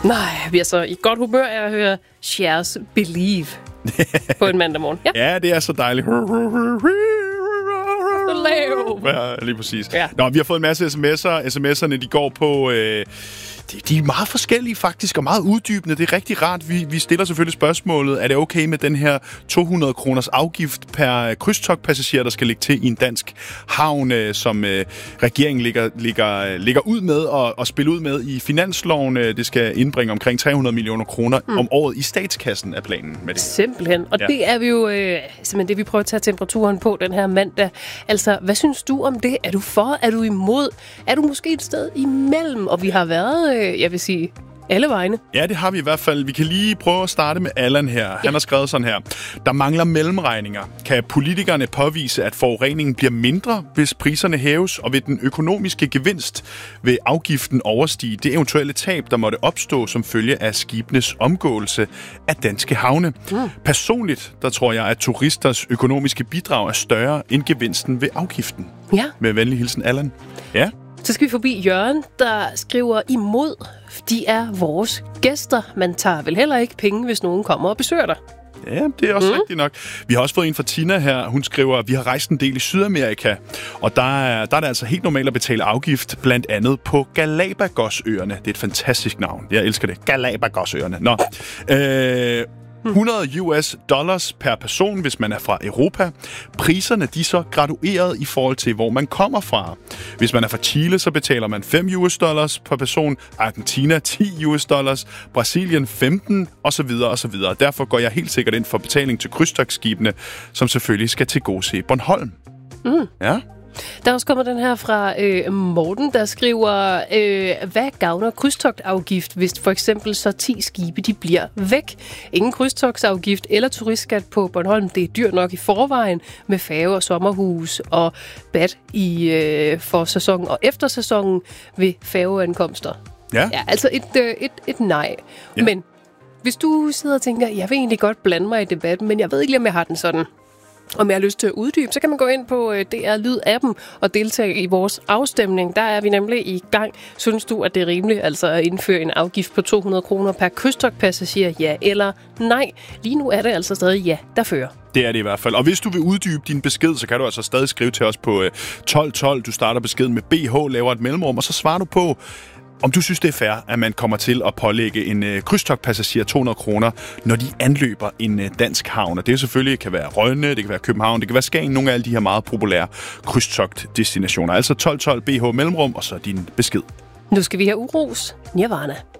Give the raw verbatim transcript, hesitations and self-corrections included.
Nej, vi er så i godt humør af at høre Cher's Believe på en mandag morgen. Ja. ja, det er så dejligt. Ja, lige præcis. Ja. Nå, vi har fået en masse sms'er. sms'erne, de går på... Øh, de, de er meget forskellige faktisk, og meget uddybende. Det er rigtig rart. Vi, vi stiller selvfølgelig spørgsmålet, er det okay med den her to hundrede kroners afgift per krydstogtpassager, der skal ligge til i en dansk havn, øh, som øh, regeringen ligger, ligger, ligger ud med og, og spille ud med i finansloven. Det skal indbringe omkring tre hundrede millioner kroner mm. om året i statskassen af planen med det. Simpelthen. Og ja. det er vi jo øh, simpelthen det, vi prøver at tage temperaturen på den her mandag. Altså, hvad synes du om det? Er du for? Er du imod? Er du måske et sted imellem? Og vi har været, øh, jeg vil sige, alle vegne. Ja, det har vi i hvert fald. Vi kan lige prøve at starte med Allan her. Han ja. har skrevet sådan her. Der mangler mellemregninger. Kan politikerne påvise, at forureningen bliver mindre, hvis priserne hæves, og ved den økonomiske gevinst ved afgiften overstige det eventuelle tab, der måtte opstå som følge af skibenes omgåelse af danske havne? Mm. Personligt, der tror jeg, at turisters økonomiske bidrag er større end gevinsten ved afgiften. Ja. Med venlig hilsen, Allan. Ja. Så skal vi forbi Jørgen, der skriver imod. De er vores gæster. Man tager vel heller ikke penge, hvis nogen kommer og besøger dig. Ja, det er også mm. rigtigt nok. Vi har også fået en fra Tina her. Hun skriver, at vi har rejst en del i Sydamerika, og der er, der er det altså helt normalt at betale afgift, blandt andet på Galapagosøerne. Det er et fantastisk navn. Jeg elsker det. Galapagosøerne. Nå. Øh... hundrede U S dollars per person, hvis man er fra Europa. Priserne, de er så gradueret i forhold til, hvor man kommer fra. Hvis man er fra Chile, så betaler man fem U S dollars per person, Argentina ti U S dollars, Brasilien femten, osv. osv. Derfor går jeg helt sikkert ind for betaling til krydstogtskibene, som selvfølgelig skal tilgodese Bornholm. Mm. Ja. Der er også kommet den her fra øh, Morten, der skriver, øh, hvad gavner krydstogtafgift, hvis for eksempel så ti skibe de bliver væk? Ingen krydstogtafgift eller turistskat på Bornholm. Det er dyrt nok i forvejen med færge og sommerhus og bad i øh, for sæsonen og efter sæsonen ved færgeankomster. Ja. Ja, altså et, øh, et, et nej. Ja. Men hvis du sidder og tænker, jeg vil egentlig godt blande mig i debatten, men jeg ved ikke lige, om jeg har den sådan. Om jeg har lyst til at uddybe, så kan man gå ind på D R Lyd-appen og deltage i vores afstemning. Der er vi nemlig i gang. Synes du, at det er rimeligt altså at indføre en afgift på to hundrede kroner per krydstogtpassager? Ja eller nej? Lige nu er det altså stadig ja, der fører. Det er det i hvert fald. Og hvis du vil uddybe din besked, så kan du altså stadig skrive til os på tolv tolv. Du starter beskeden med B H, laver et mellemrum, og så svarer du på, om du synes, det er fair, at man kommer til at pålægge en øh, krydstogtpassager to hundrede kroner, når de anløber en øh, dansk havn. Og det selvfølgelig kan være Rønne, det kan være København, det kan være Skagen, nogle af alle de her meget populære krydstogtdestinationer. Altså tolv tolv B H mellemrum, og så din besked. Nu skal vi have uros. Nirvana.